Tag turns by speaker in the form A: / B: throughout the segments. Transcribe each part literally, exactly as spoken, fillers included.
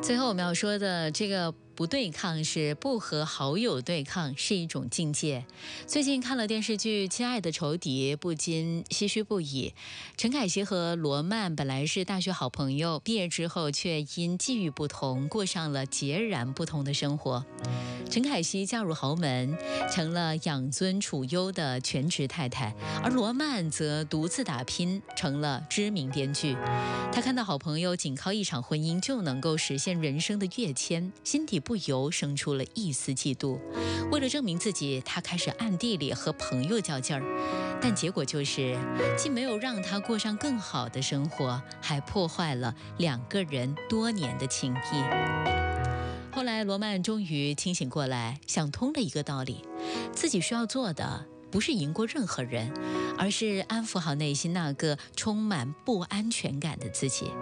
A: 最后我们要说的这个不对抗是不和好友对抗，是一种境界。最近看了电视剧《亲爱的仇敌》，不禁唏嘘不已。陈凯希和罗曼本来是大学好朋友，毕业之后却因际遇不同，过上了截然不同的生活。陈凯希嫁入豪门，成了养尊处优的全职太太，而罗曼则独自打拼，成了知名编剧。他看到好朋友仅靠一场婚姻就能够实现人生的跃迁，心底不由生出了一丝嫉妒。为了证明自己，他开始暗地里和朋友较劲儿，但结果就是既没有让他过上更好的生活，还破坏了两个人多年的情谊。后来罗曼终于清醒过来，想通了一个道理，自己需要做的不是赢过任何人，而是安抚好内心那个充满不安全感的自己。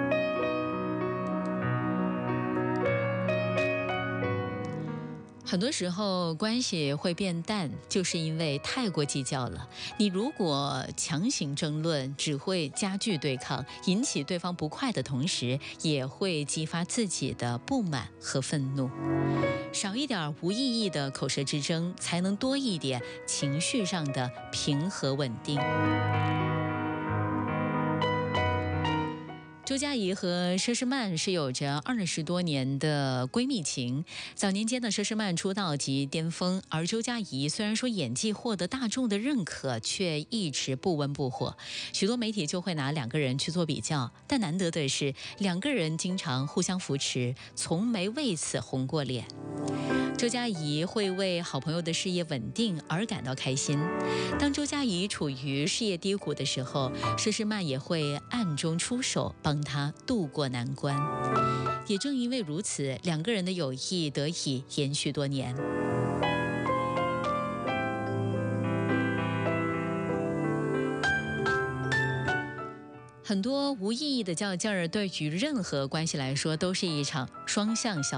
A: 很多时候关系会变淡，就是因为太过计较了。你如果强行争论，只会加剧对抗，引起对方不快的同时，也会激发自己的不满和愤怒。少一点无意义的口舌之争，才能多一点情绪上的平和稳定。周佳怡和佘诗曼是有着二十多年的闺蜜情。早年间的佘诗曼出道即巅峰，而周佳怡虽然说演技获得大众的认可，却一直不温不火。许多媒体就会拿两个人去做比较，但难得的是，两个人经常互相扶持，从没为此红过脸。周佳怡会为好朋友的事业稳定而感到开心。当周佳怡处于事业低谷的时候，佘诗曼也会暗中出手帮她渡过难关。也正因为如此，两个人的友谊得以延续多年。很多无意义的较劲儿，对于任何关系来说都是一场双向消